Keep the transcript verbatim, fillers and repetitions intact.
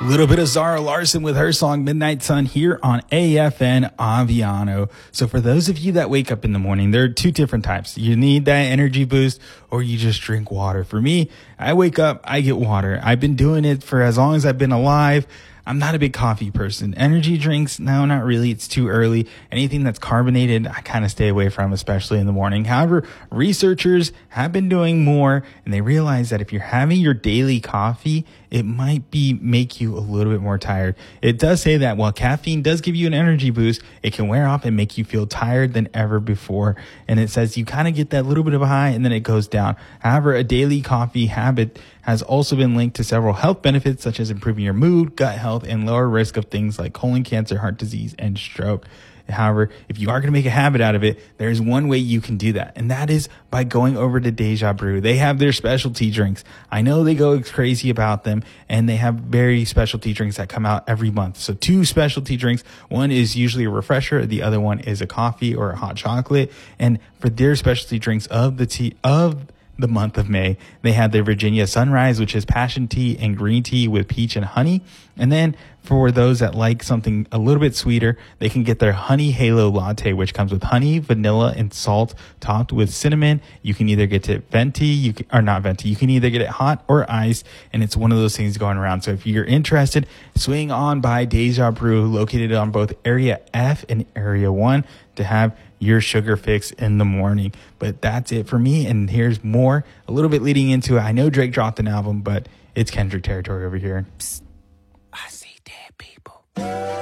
Little bit of Zara Larson with her song Midnight Sun here on A F N Aviano. So for those of you that wake up in the morning, there are two different types. You need that energy boost or you just drink water. For me, I wake up, I get water. I've been doing it for as long as I've been alive. I'm not a big coffee person. Energy drinks, no, not really. It's too early. Anything that's carbonated, I kind of stay away from, especially in the morning. However, researchers have been doing more, and they realize that if you're having your daily coffee, it might be make you a little bit more tired. It does say that while caffeine does give you an energy boost, it can wear off and make you feel tired than ever before. And it says you kind of get that little bit of a high and then it goes down. However, a daily coffee habit has also been linked to several health benefits such as improving your mood, gut health, and lower risk of things like colon cancer, heart disease, and stroke. However, if you are going to make a habit out of it, there's one way you can do that, and that is by going over to Deja Brew. They have their specialty drinks. I know they go crazy about them, and they have very specialty drinks that come out every month. So two specialty drinks. One is usually a refresher. The other one is a coffee or a hot chocolate. And for their specialty drinks of the tea of the month of May, they had their Virginia Sunrise, which is passion tea and green tea with peach and honey. And then for those that like something a little bit sweeter, they can get their Honey Halo Latte, which comes with honey, vanilla, and salt, topped with cinnamon. You can either get it venti, you can, or not venti. You can either get it hot or iced, and it's one of those things going around. So if you're interested, swing on by Deja Brew, located on both Area F and Area one, to have your sugar fix in the morning. But that's it for me, and here's more, a little bit leading into it. I know Drake dropped an album, but it's Kendrick territory over here. Psst. I see dead people.